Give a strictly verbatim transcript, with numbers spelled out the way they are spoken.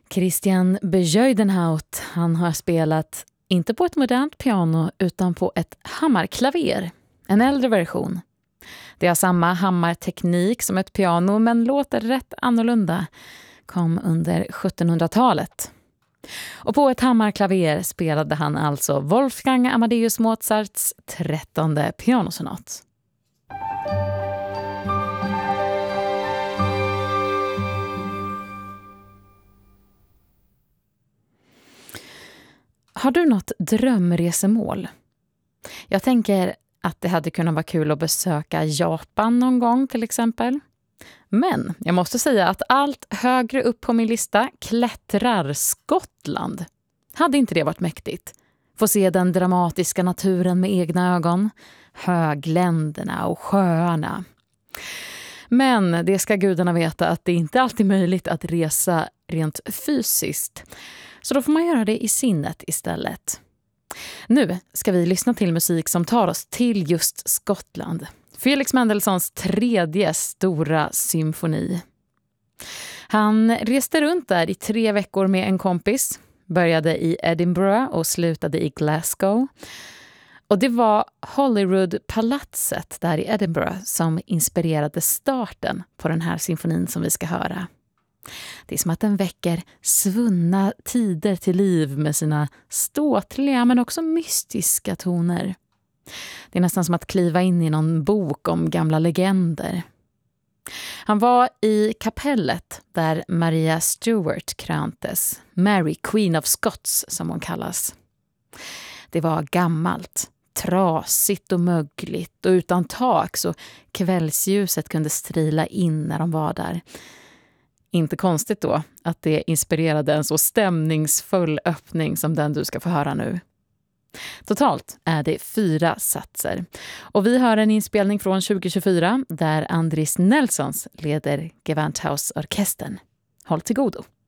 Christian Bezuidenhout, han har spelat inte på ett modernt piano utan på ett hammarklaver, en äldre version. Det har samma hammarteknik som ett piano men låter rätt annorlunda. Kom under sjuttonhundratalet. Och på ett hammarklaver spelade han alltså Wolfgang Amadeus Mozarts trettonde pianosonat. Har du något drömresemål? Jag tänker att det hade kunnat vara kul att besöka Japan någon gång till exempel. Men jag måste säga att allt högre upp på min lista klättrar Skottland. Hade inte det varit mäktigt? Få se den dramatiska naturen med egna ögon, högländerna och sjöarna. Men det ska gudarna veta att det inte alltid är möjligt att resa rent fysiskt. Så då får man göra det i sinnet istället. Nu ska vi lyssna till musik som tar oss till just Skottland. Felix Mendelssohns tredje stora symfoni. Han reste runt där i tre veckor med en kompis. Började i Edinburgh och slutade i Glasgow. Och det var Holyrood-palatset där i Edinburgh som inspirerade starten på den här symfonin som vi ska höra. Det är som att den väcker svunna tider till liv med sina ståtliga men också mystiska toner. Det är nästan som att kliva in i någon bok om gamla legender. Han var i kapellet där Maria Stuart kröntes, Mary Queen of Scots som hon kallas. Det var gammalt, trasigt och mögligt och utan tak så kvällsljuset kunde strila in när de var där. Inte konstigt då att det inspirerade en så stämningsfull öppning som den du ska få höra nu. Totalt är det fyra satser. Och vi har en inspelning från tjugo tjugofyra där Andris Nelsons leder Gewandhausorkestern. Håll till godo!